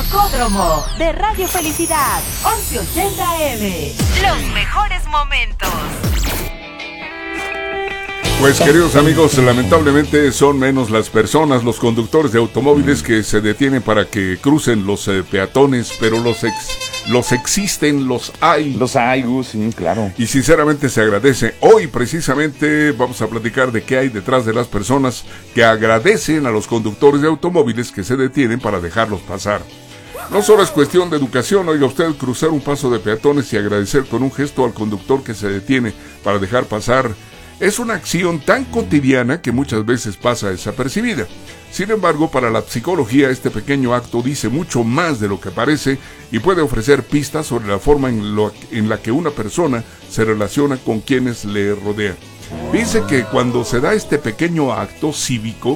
Rocódromo de Radio Felicidad, 1180 AM. Los mejores momentos. Pues queridos amigos, lamentablemente son menos las personas, los conductores de automóviles que se detienen para que crucen los peatones, pero los existen, los hay. Los hay, Gus, sí, claro. Y sinceramente se agradece. Hoy precisamente vamos a platicar de qué hay detrás de las personas que agradecen a los conductores de automóviles que se detienen para dejarlos pasar. No solo es cuestión de educación, oiga usted, cruzar un paso de peatones y agradecer con un gesto al conductor que se detiene para dejar pasar. Es una acción tan cotidiana que muchas veces pasa desapercibida. Sin embargo, para la psicología, este pequeño acto dice mucho más de lo que parece y puede ofrecer pistas sobre la forma en la que una persona se relaciona con quienes le rodean. Dice que cuando se da este pequeño acto cívico,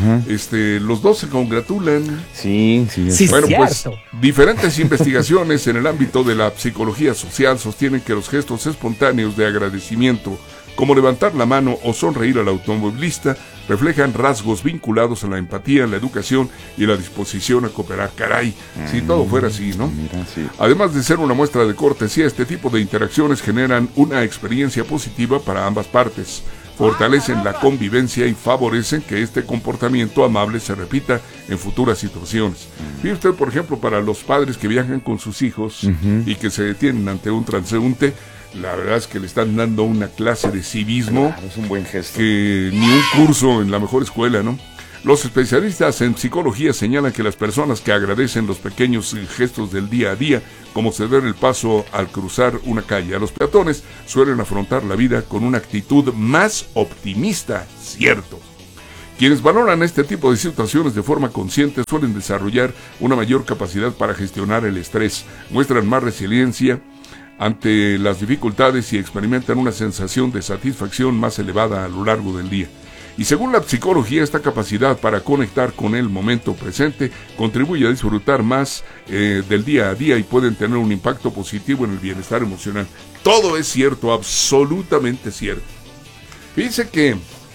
los dos se congratulan. Sí. Bueno, pues diferentes investigaciones en el ámbito de la psicología social sostienen que los gestos espontáneos de agradecimiento, como levantar la mano o sonreír al automovilista, reflejan rasgos vinculados a la empatía, la educación y la disposición a cooperar. Caray, si todo fuera así, ¿no? Mira, sí. Además de ser una muestra de cortesía, este tipo de interacciones generan una experiencia positiva para ambas partes, fortalecen la convivencia y favorecen que este comportamiento amable se repita en futuras situaciones. Fíjate usted, por ejemplo, para los padres que viajan con sus hijos y que se detienen ante un transeúnte, la verdad es que le están dando una clase de civismo. Claro, es un buen gesto. Que ni un curso en la mejor escuela, ¿no? Los especialistas en psicología señalan que las personas que agradecen los pequeños gestos del día a día, como ceder el paso al cruzar una calle a los peatones, suelen afrontar la vida con una actitud más optimista, cierto. Quienes valoran este tipo de situaciones de forma consciente suelen desarrollar una mayor capacidad para gestionar el estrés, muestran más resiliencia ante las dificultades y experimentan una sensación de satisfacción más elevada a lo largo del día. Y según la psicología, esta capacidad para conectar con el momento presente contribuye a disfrutar más del día a día y pueden tener un impacto positivo en el bienestar emocional. Todo es cierto, absolutamente cierto. Fíjense que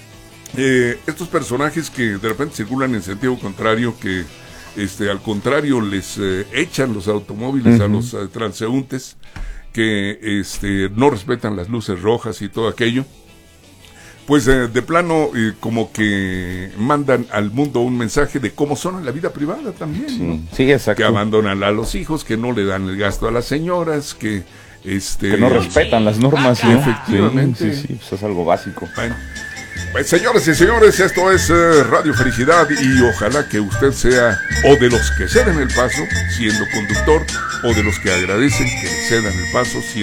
estos personajes que de repente circulan en sentido contrario, que al contrario les echan los automóviles a los transeúntes, que no respetan las luces rojas y todo aquello, pues de plano como que mandan al mundo un mensaje de cómo son en la vida privada también, sí, ¿no? Sí, exacto. Que abandonan a los hijos, que no le dan el gasto a las señoras, que que no respetan las normas, ¿no? Efectivamente. Sí, pues es algo básico. Bueno, pues señores y señores, esto es Radio Felicidad y ojalá que usted sea o de los que ceden el paso siendo conductor o de los que agradecen que le cedan el paso siendo